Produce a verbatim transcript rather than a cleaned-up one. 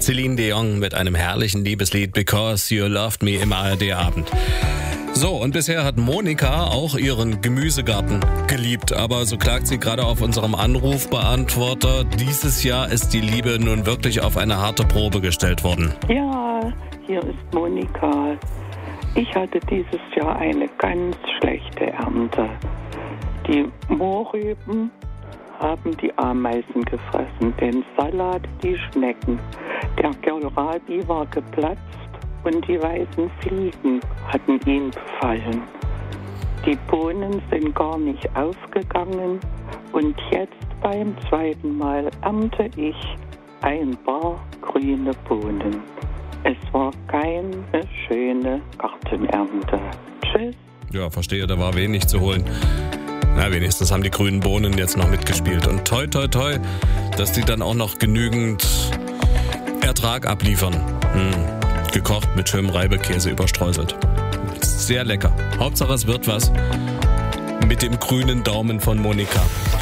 Celine Dion mit einem herrlichen Liebeslied Because You Loved Me im A R D-Abend. So, und bisher hat Monika auch ihren Gemüsegarten geliebt, aber so klagt sie gerade auf unserem Anrufbeantworter. Dieses Jahr ist die Liebe nun wirklich auf eine harte Probe gestellt worden. Ja, hier ist Monika. Ich hatte dieses Jahr eine ganz schlechte Ernte. Die Mohrrüben haben die Ameisen gefressen, den Salat die Schnecken. Der Kohlrabi war geplatzt und die weißen Fliegen hatten ihn befallen. Die Bohnen sind gar nicht aufgegangen und jetzt beim zweiten Mal ernte ich ein paar grüne Bohnen. Es war keine schöne Gartenernte. Tschüss. Ja, verstehe, da war wenig zu holen. Na, wenigstens haben die grünen Bohnen jetzt noch mitgespielt. Und toi, toi, toi, dass die dann auch noch genügend Ertrag abliefern. Hm. Gekocht mit schönem Reibekäse überstreuselt. Sehr lecker. Hauptsache es wird was mit dem grünen Daumen von Monika.